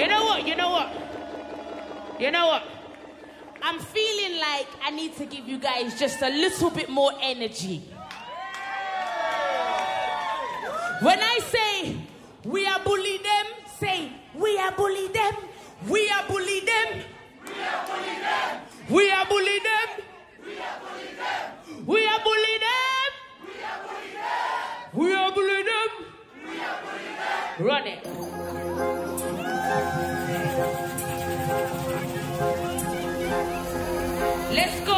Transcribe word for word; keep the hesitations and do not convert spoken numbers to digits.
You know what? You know what? You know what? I'm feeling like I need to give you guys just a little bit more energy. When I say we are bully them, say we are bully them. We are bully them. We are bully them. We are bully them. We are bully them. We are bully them. We are bully them. We are bully them. We are bully them. Run it. Let's go.